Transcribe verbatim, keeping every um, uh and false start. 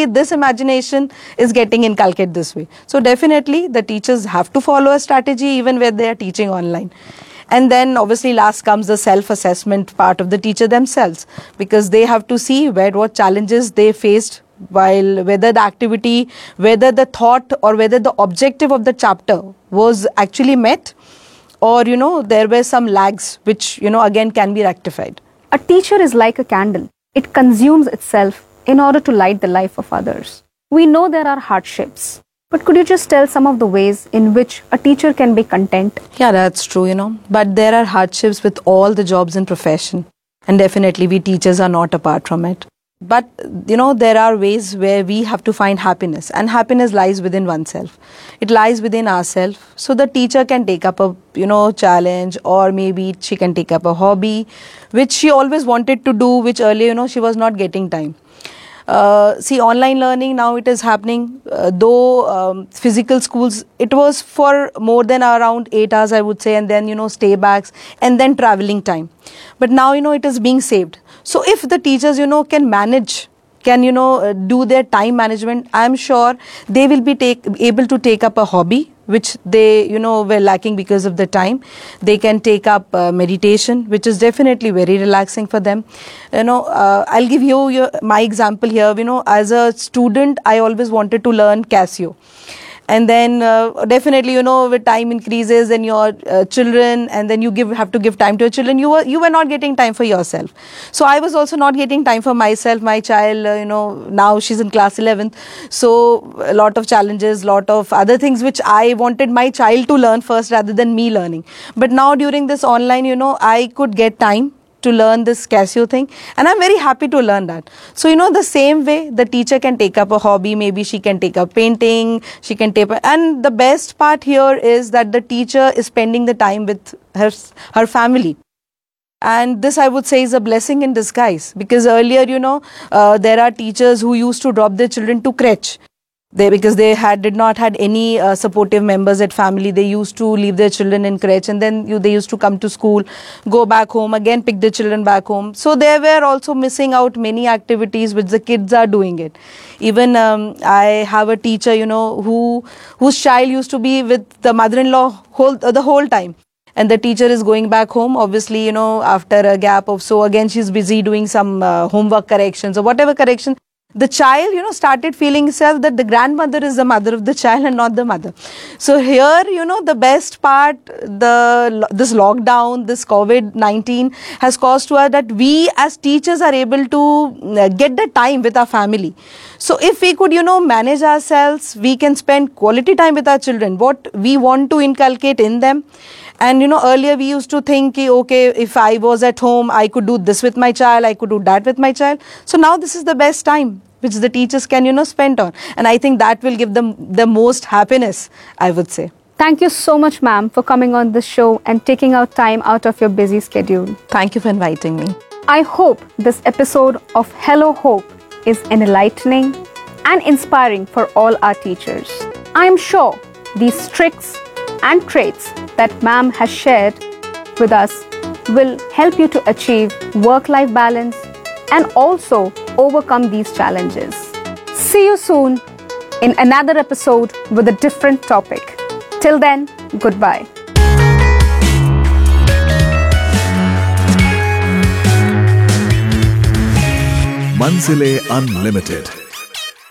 obviously this imagination is getting inculcated this way. So definitely the teachers have to follow a strategy even when they are teaching online. And then obviously last comes the self-assessment part of the teacher themselves, because they have to see where what challenges they faced while, whether the activity, whether the thought or whether the objective of the chapter was actually met, or you know there were some lags which you know again can be rectified. A teacher is like a candle. It consumes itself in order to light the life of others. We know there are hardships, but could you just tell some of the ways in which a teacher can be content? Yeah, that's true, you know. But there are hardships with all the jobs and profession. And definitely we teachers are not apart from it. But, you know, there are ways where we have to find happiness. And happiness lies within oneself. It lies within ourselves. So the teacher can take up a, you know, challenge, or maybe she can take up a hobby, which she always wanted to do, which earlier, you know, she was not getting time. Uh, see, online learning now it is happening, uh, though um, physical schools, it was for more than around eight hours I would say, and then you know stay backs and then traveling time. But now you know it is being saved. So if the teachers you know can manage, can you know uh, do their time management, I am sure they will be take, able to take up a hobby which they you know were lacking because of the time. They can take up uh, meditation, which is definitely very relaxing for them. You know, uh, I'll give you your, my example here. You know, as a student, I always wanted to learn Casio. And then uh, definitely, you know, with time increases and your uh, children, and then you give have to give time to your children, you were you were not getting time for yourself. So I was also not getting time for myself. My child, uh, you know, now she's in class eleventh. So a lot of challenges, lot of other things which I wanted my child to learn first rather than me learning. But now during this online, you know, I could get time to learn this Casio thing, and I'm very happy to learn that. So you know the same way the teacher can take up a hobby, maybe she can take up painting, she can take up, and the best part here is that the teacher is spending the time with her her family. And this I would say is a blessing in disguise, because earlier you know uh, there are teachers who used to drop their children to crèche. They, because they had did not had any uh, supportive members at family, they used to leave their children in crèche, and then you, they used to come to school, go back home, again pick the children back home. So they were also missing out many activities which the kids are doing it. Even um, I have a teacher, you know, who whose child used to be with the mother-in-law whole uh, the whole time. And the teacher is going back home, obviously, you know, after a gap of, so again she's busy doing some uh, homework corrections or whatever correction. The child, you know, started feeling itself that the grandmother is the mother of the child and not the mother. So here, you know, the best part, the this lockdown, this COVID nineteen has caused to us that we as teachers are able to get the time with our family. So if we could, you know, manage ourselves, we can spend quality time with our children, what we want to inculcate in them. And you know, earlier we used to think, okay, if I was at home, I could do this with my child, I could do that with my child. So now this is the best time which the teachers can, you know, spend on. And I think that will give them the most happiness, I would say. Thank you so much, ma'am, for coming on this show and taking out time out of your busy schedule. Thank you for inviting me. I hope this episode of Hello Hope is enlightening and inspiring for all our teachers. I am sure these tricks and traits that ma'am has shared with us will help you to achieve work-life balance and also overcome these challenges. See you soon in another episode with a different topic. Till then, goodbye. Manzile Unlimited.